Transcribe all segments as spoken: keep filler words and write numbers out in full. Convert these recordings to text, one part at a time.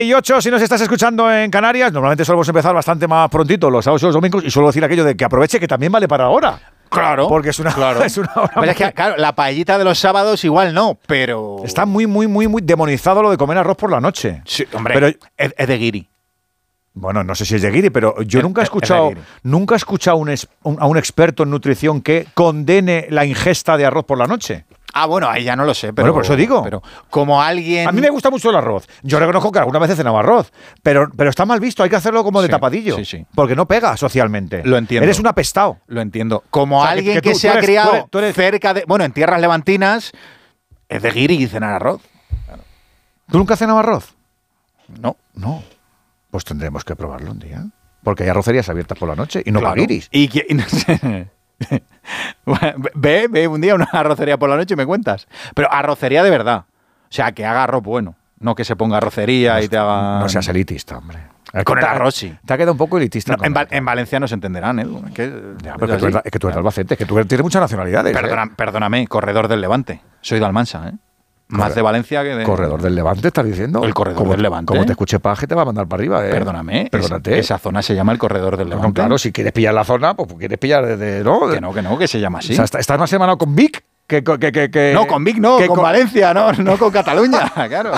Y ocho, si nos estás escuchando en Canarias, normalmente solemos empezar bastante más prontito los sábados y los domingos y suelo decir aquello de que aproveche que también vale para ahora. Claro. Porque es una, claro. es una hora. Pero es que, claro, la paellita de los sábados igual no, pero... Está muy, muy, muy, muy demonizado lo de comer arroz por la noche. Sí, hombre, pero, es, es de guiri. Bueno, no sé si es de guiri, pero yo Es, nunca he es, escuchado, es nunca he escuchado un es, un, a un experto en nutrición que condene la ingesta de arroz por la noche. Ah, bueno, ahí ya no lo sé, pero... Bueno, por eso digo. Pero como alguien... A mí me gusta mucho el arroz. Yo reconozco que alguna vez he cenado arroz, pero, pero está mal visto, hay que hacerlo como de sí, tapadillo. Sí, sí. Porque no pega socialmente. Lo entiendo. Eres un apestado. Lo entiendo. Como O sea, alguien que- que, que tú- se tú ha eres- criado tú eres- tú eres- cerca de... Bueno, en tierras levantinas, es de guiri cenar arroz. ¿Tú nunca has cenado arroz? No. No. Pues tendremos que probarlo un día. Porque hay arrocerías abiertas por la noche y no Claro. paguiris. Y, que- y no sé. Bueno, ve, ve un día una arrocería por la noche y me cuentas. Pero arrocería de verdad. O sea, que haga arroz bueno. No que se ponga arrocería y te haga... No seas elitista, hombre. Con el Te ha- arroz, sí. Te ha quedado un poco elitista. No, con en, Val- el- en Valencia no se entenderán, ¿eh? Es que, Ya, es pero que tú así. eres, es que tú eres de Albacete, que tú tienes muchas nacionalidades. Perdona- ¿eh? Perdóname, corredor del Levante. Soy de Almansa, ¿eh? Más Corre- de Valencia que de... Corredor del Levante, ¿estás diciendo? El corredor Como- del Levante. Como te escuche Paje, te va a mandar para arriba, ¿eh? Perdóname. Perdónate. es- esa zona se llama el corredor del No, Levante. no, claro, si quieres pillar la zona, pues quieres pillar desde... ¿no? Que no, que no, que se llama así. O sea, está- estás más hermanado con Vic que... que, que, que No, con Vic no, que con, Valencia, no, no con Cataluña, claro.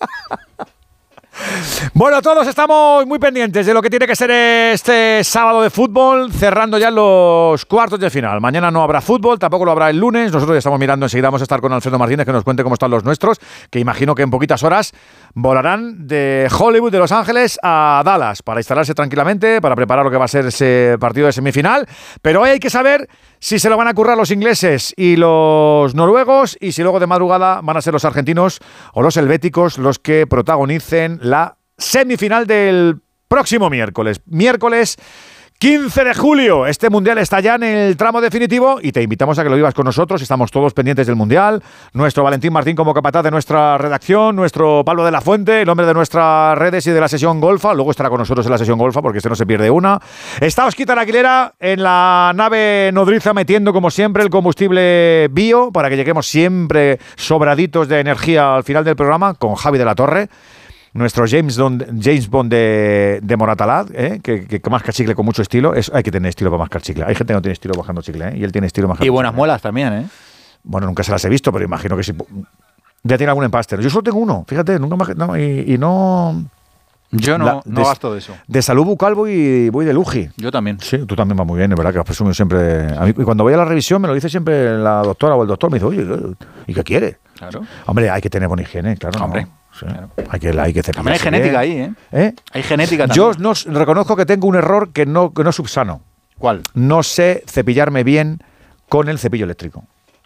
Bueno, todos estamos muy pendientes de lo que tiene que ser este sábado de fútbol, cerrando ya los cuartos de final. Mañana no habrá fútbol, tampoco lo habrá el lunes. Nosotros ya estamos mirando, enseguida vamos a estar con Alfredo Martínez, que nos cuente cómo están los nuestros, que imagino que en poquitas horas volarán de Hollywood, de Los Ángeles, a Dallas, para instalarse tranquilamente, para preparar lo que va a ser ese partido de semifinal. Pero hoy hay que saber si se lo van a currar los ingleses y los noruegos, y si luego de madrugada van a ser los argentinos o los helvéticos los que protagonicen la semifinal del próximo miércoles. Miércoles quince de julio. Este mundial está ya en el tramo definitivo y te invitamos a que lo vivas con nosotros. Estamos todos pendientes del mundial. Nuestro Valentín Martín como capataz de nuestra redacción, nuestro Pablo de la Fuente, el hombre de nuestras redes y de la sesión golfa. Luego estará con nosotros en la sesión golfa porque este no se pierde una. Está Osquita Aguilera en la nave nodriza metiendo como siempre el combustible bio para que lleguemos siempre sobraditos de energía al final del programa con Javi de la Torre. Nuestro James Bond, James Bond de, de Moratalá, ¿eh? que, que, que masca chicle con mucho estilo. Es, hay que tener estilo para mascar chicle. Hay gente que no tiene estilo bajando chicle, ¿eh? Y él tiene estilo bajando Y buenas chicle. muelas también, ¿eh? Bueno, nunca se las he visto, pero imagino que sí. Ya tiene algún empaste. Yo solo tengo uno, fíjate, nunca más, no, y, y no... Yo no, La- no de- gasto de eso. De salud bucal voy, voy de luji. Yo también. Sí, tú también vas muy bien, es verdad que has presumido siempre... A mí, y cuando voy a la revisión me lo dice siempre la doctora o el doctor, me dice, oye, ¿y qué quiere? Claro. Hombre, hay que tener buena higiene, claro. Hombre, ¿no? Sí. claro. Hay que, hay que cepillarse También hay genética bien. ahí, ¿eh? ¿Eh? Hay genética Yo también. no s- reconozco que tengo un error que no, que no subsano. ¿Cuál? No sé cepillarme bien con el cepillo eléctrico.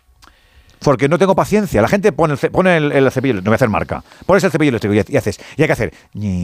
Porque no tengo paciencia. La gente pone el, ce- pone el, el cepillo, no voy a hacer marca. Pones el cepillo eléctrico y, ha- y haces, y hay que hacer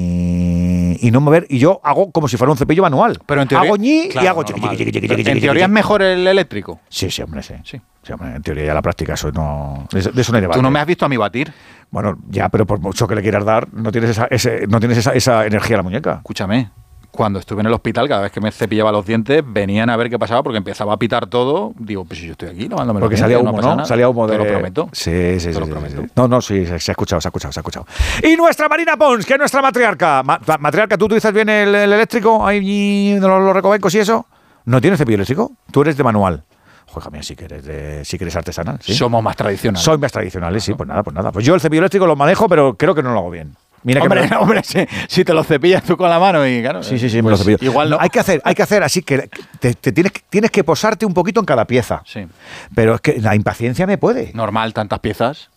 ñi, y no mover. Y yo hago como si fuera un cepillo manual. Pero en teoría, hago ñi y claro, hago normal. chiqui, chiqui, chiqui, Pero chiqui, en chiqui, teoría es chiqui. mejor el eléctrico. Sí, sí, hombre, sí. Sí. Sí, hombre, en teoría ya la práctica eso no... De eso de eso no hay debate. Tú no me has visto a mí batir. Bueno, ya, pero por mucho que le quieras dar, no tienes esa, ese, no tienes esa, esa energía a la muñeca. Escúchame. Cuando estuve en el hospital, cada vez que me cepillaba los dientes, venían a ver qué pasaba porque empezaba a pitar todo. Digo, pues si yo estoy aquí lavándome los Porque dientes, salía humo, pasa ¿no? nada. Salía humo de... Te lo prometo. Sí, sí, Te sí. lo sí, prometo. sí. No, no, sí, se, se ha escuchado, se ha escuchado, se ha escuchado. Y nuestra Marina Pons, que es nuestra matriarca. Ma- matriarca, ¿tú utilizas bien el, el eléctrico? Ahí de los, los recovecos y eso. ¿No tienes cepillo eléctrico? Tú eres de manual. Juega mía, sí que eres, de, sí que eres artesanal. ¿sí? Somos más tradicionales. Soy más tradicionales, sí, pues nada, pues nada. Pues yo el cepillo eléctrico lo manejo, pero creo que no lo hago bien. Mira que Hombre, me- hombre, si, si te lo cepillas tú con la mano y claro. Sí, sí, sí, me pues lo cepillo. Igual no. Hay que hacer, hay que hacer así que te, te tienes, que- tienes que posarte un poquito en cada pieza. Sí. Pero es que la impaciencia me puede. Normal, tantas piezas.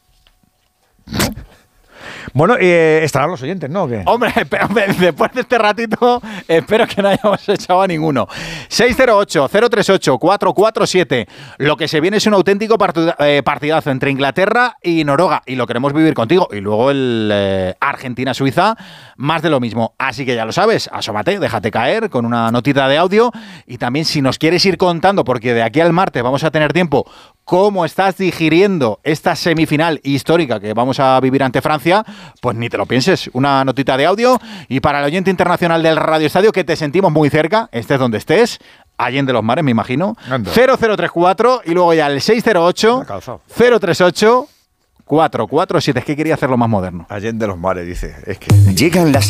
Bueno, eh, estarán los oyentes, ¿no? ¿O qué? Hombre, pero, hombre, después de este ratito, espero que no hayamos echado a ninguno. seis cero ocho, cero tres ocho, cuatro cuatro siete. Lo que se viene es un auténtico partida- eh, partidazo entre Inglaterra y Noruega. Y lo queremos vivir contigo. Y luego el eh, Argentina-Suiza, más de lo mismo. Así que ya lo sabes, asómate, déjate caer con una notita de audio. Y también si nos quieres ir contando, porque de aquí al martes vamos a tener tiempo, cómo estás digiriendo esta semifinal histórica que vamos a vivir ante Francia, pues ni te lo pienses. Una notita de audio. Y para el oyente internacional del Radio Estadio, que te sentimos muy cerca, estés donde estés, Allende los Mares, me imagino, Anda. cero cero tres cuatro y luego ya el seis cero ocho, Me ha calzado. cero tres ocho, cuatro cuatro siete. Es que quería hacerlo más moderno. Allende los Mares, dice. Es que... Llegan las